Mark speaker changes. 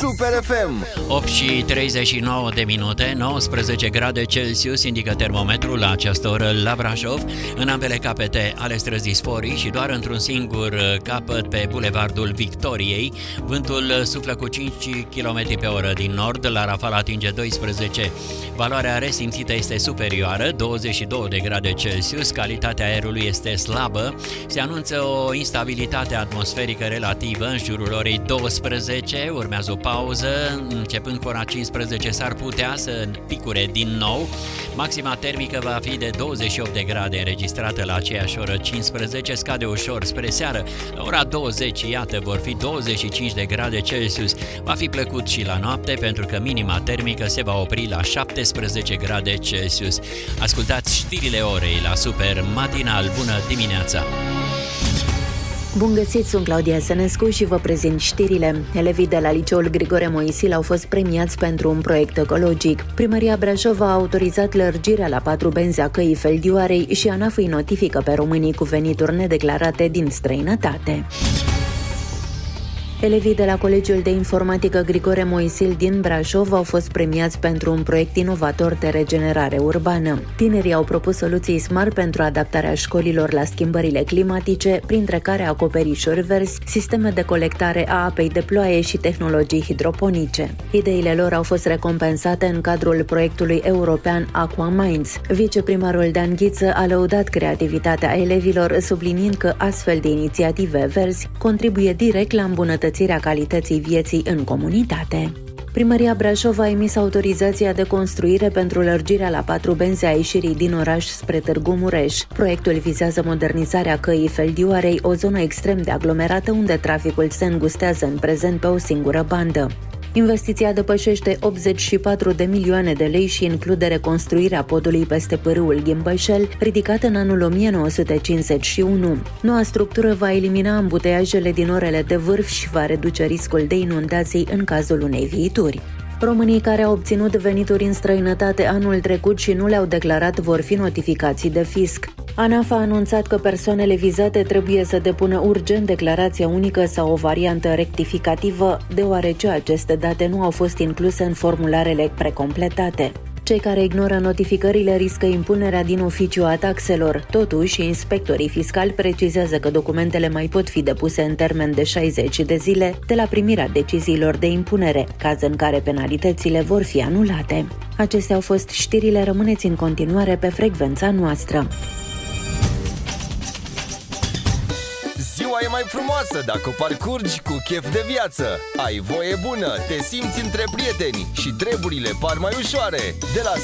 Speaker 1: Super FM.
Speaker 2: 8 și 39 de minute, 19 grade Celsius indică termometrul la această oră la Brașov, în ambele capete ale străzii Sforii și doar într-un singur capăt pe Bulevardul Victoriei. Vântul suflă cu 5 km pe oră din nord, la rafal atinge 12. Valoarea resimțită este superioară, 22 de grade Celsius, calitatea aerului este slabă, se anunță o instabilitate atmosferică relativă în jurul orei 12, urmează o pauză, începând cu ora 15 s-ar putea să picure din nou. Maxima termică va fi de 28 de grade înregistrată la aceeași oră 15, scade ușor spre seară. La ora 20, iată, vor fi 25 de grade Celsius. Va fi plăcut și la noapte pentru că minima termică se va opri la 17 grade Celsius. Ascultați știrile orei la Super Matinal. Bună dimineața!
Speaker 3: Bun găsit, sunt Claudia Sănescu și vă prezint știrile. Elevii de la Liceul Grigore Moisil au fost premiați pentru un proiect ecologic. Primăria Brașov a autorizat lărgirea la 4 benzi a căii Feldioarei și ANAF îi notifică pe românii cu venituri nedeclarate din străinătate. Elevii de la Colegiul de Informatică Grigore Moisil din Brașov au fost premiați pentru un proiect inovator de regenerare urbană. Tinerii au propus soluții smart pentru adaptarea școlilor la schimbările climatice, printre care acoperișuri verzi, sisteme de colectare a apei de ploaie și tehnologii hidroponice. Ideile lor au fost recompensate în cadrul proiectului european AquaMinds. Viceprimarul Dan Ghiță a lăudat creativitatea elevilor, subliniind că astfel de inițiative verzi contribuie direct la îmbunătățirea calității vieții în comunitate. Primăria Brașov a emis autorizația de construire pentru lărgirea la 4 benzi a ieșirii din oraș spre Târgu Mureș. Proiectul vizează modernizarea căii Feldioarei, o zonă extrem de aglomerată unde traficul se îngustează în prezent pe o singură bandă. Investiția depășește 84 de milioane de lei și include reconstruirea podului peste pârâul Ghimbășel, ridicat în anul 1951. Noua structură va elimina ambuteiajele din orele de vârf și va reduce riscul de inundații în cazul unei viituri. Românii care au obținut venituri în străinătate anul trecut și nu le-au declarat vor fi notificați de fisc. ANAF a anunțat că persoanele vizate trebuie să depună urgent declarația unică sau o variantă rectificativă, deoarece aceste date nu au fost incluse în formularele precompletate. Cei care ignoră notificările riscă impunerea din oficiu a taxelor. Totuși, inspectorii fiscali precizează că documentele mai pot fi depuse în termen de 60 de zile de la primirea deciziilor de impunere, caz în care penalitățile vor fi anulate. Acestea au fost știrile, rămâneți în continuare pe frecvența noastră.
Speaker 1: Ziua e mai frumoasă dacă o parcurgi cu chef de viață. Ai voie bună, te simți între prieteni și treburile par mai ușoare. De la